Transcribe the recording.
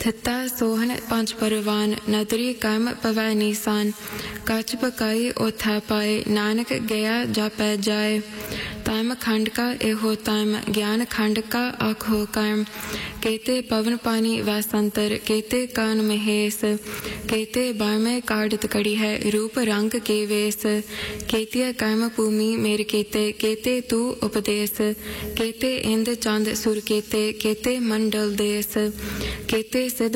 ਥਿੱਤਾ ਸੋਹਣ ਪੰਜ ਪਰਵਾਨ ਨਦਰੀ ਕੰਮ ਪਵੈ ਨੀਸਾਨ ਕੱਚ ਪਕਾਈ ਉਥੈ ਪਾਏ ਨਾਨਕ ਗਿਆ ਜਾਪੈ ਜਾਏ तम खंड का एहो तम ज्ञान खंड का आखो कर्म केते पवन पानी व संतर केते कान महेश केते बारमे काढ़त कड़ी है रूप रंग के वेश केतिया कर्म भूमि मेर केते तू उपदेश केते इंद चंद सुर केते मंडल देश केते सिद्ध